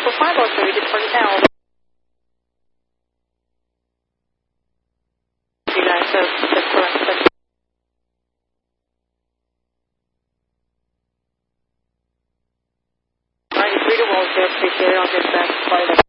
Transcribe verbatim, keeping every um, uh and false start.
for five oh three, departing now. You guys, so that's correct. ninety-three to Walter, appreciate it. I'll get back.